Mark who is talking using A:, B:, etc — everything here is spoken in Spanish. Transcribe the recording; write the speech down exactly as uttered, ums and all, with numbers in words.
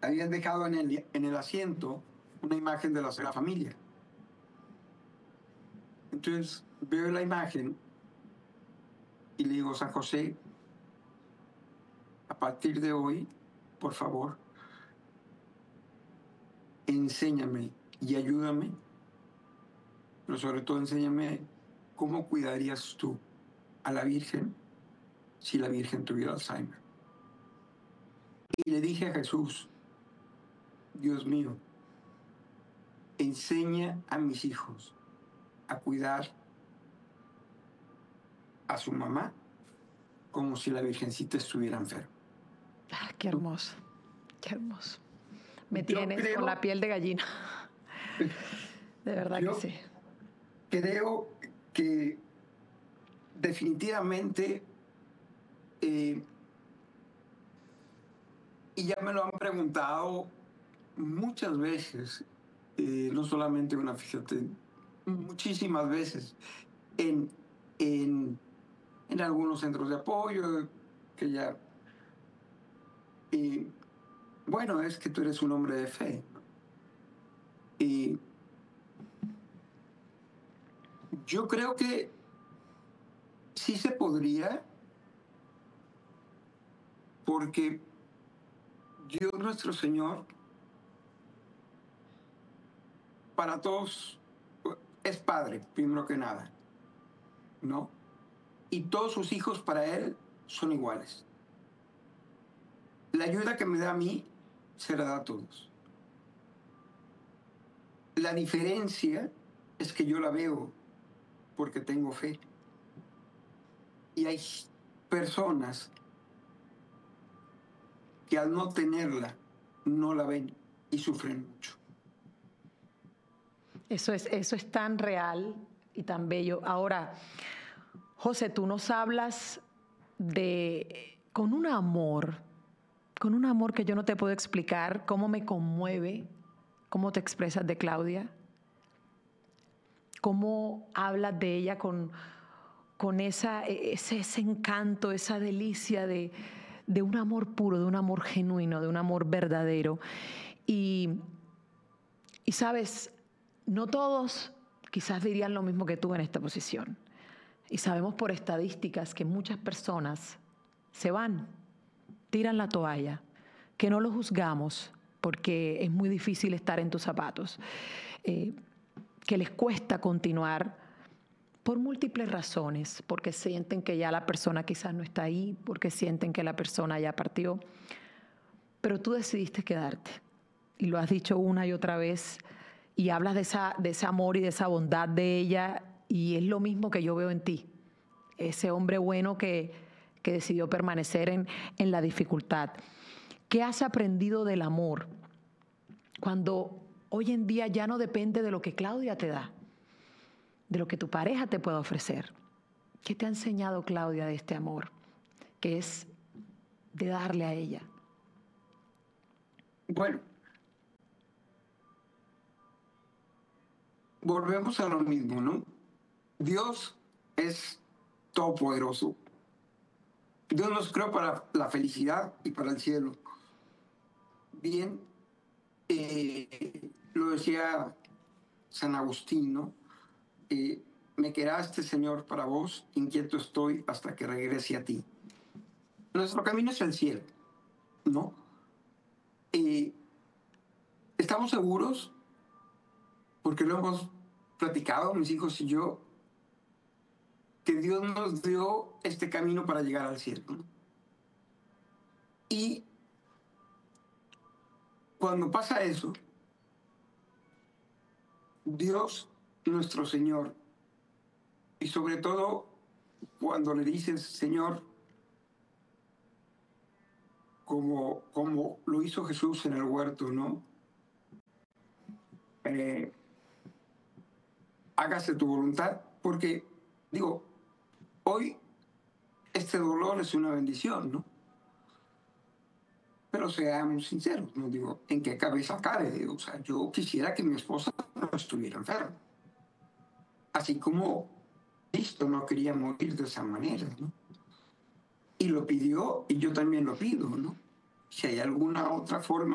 A: habían dejado en el, en el asiento una imagen de la Sagrada Familia. Entonces veo la imagen y le digo, San José, a partir de hoy, por favor, enséñame y ayúdame, pero sobre todo enséñame cómo cuidarías tú a la Virgen si la Virgen tuviera Alzheimer. Y le dije a Jesús, Dios mío, enseña a mis hijos a cuidar a su mamá como si la Virgencita estuviera enferma.
B: Ah, qué hermoso, qué hermoso. Me
A: Yo
B: tienes
A: creo,
B: con la piel de gallina. De verdad
A: yo
B: que sí.
A: creo que definitivamente, eh, y ya me lo han preguntado muchas veces, eh, no solamente una, fíjate, muchísimas veces, en, en, en algunos centros de apoyo, que ya, y bueno, es que tú eres un hombre de fe. Y yo creo que sí se podría, porque Dios nuestro Señor, para todos, es Padre, primero que nada, ¿no? Y todos sus hijos para Él son iguales. La ayuda que me da a mí, se la da a todos. La diferencia es que yo la veo porque tengo fe. Y hay personas que al no tenerla, no la ven y sufren mucho.
B: Eso es, eso es tan real y tan bello. Ahora, José, tú nos hablas de con un amor, con un amor que yo no te puedo explicar, cómo me conmueve, cómo te expresas de Claudia, cómo hablas de ella con, con esa, ese, ese encanto, esa delicia de, de un amor puro, de un amor genuino, de un amor verdadero. Y, y sabes, no todos quizás dirían lo mismo que tú en esta posición. Y sabemos por estadísticas que muchas personas se van, tiran la toalla, que no lo juzgamos porque es muy difícil estar en tus zapatos, eh, que les cuesta continuar por múltiples razones, porque sienten que ya la persona quizás no está ahí, porque sienten que la persona ya partió, pero tú decidiste quedarte y lo has dicho una y otra vez y hablas de, esa, de ese amor y de esa bondad de ella y es lo mismo que yo veo en ti, ese hombre bueno que, que decidió permanecer en, en la dificultad. ¿Qué has aprendido del amor cuando hoy en día ya no depende de lo que Claudia te da, de lo que tu pareja te pueda ofrecer? ¿Qué te ha enseñado Claudia de este amor, que es de darle a ella?
A: Bueno, volvemos a lo mismo, ¿no? Dios es todopoderoso. Dios nos creó para la felicidad y para el cielo. Bien, eh, lo decía San Agustín, ¿no? Eh, me quedaste, Señor, para vos, inquieto estoy hasta que regrese a ti. Nuestro camino es el cielo, ¿no? Eh, estamos seguros, porque lo hemos platicado, mis hijos y yo, que Dios nos dio este camino para llegar al cielo, ¿no? Y cuando pasa eso, Dios, nuestro Señor, y sobre todo cuando le dices, Señor, como, como lo hizo Jesús en el huerto, ¿no? Eh, hágase tu voluntad, porque, digo, hoy este dolor es una bendición, ¿no? Pero seamos sinceros, no digo, ¿en qué cabeza cabe? Digo, o sea, yo quisiera que mi esposa no estuviera enferma. Así como Cristo no quería morir de esa manera, ¿no? Y lo pidió y yo también lo pido, ¿no? Si hay alguna otra forma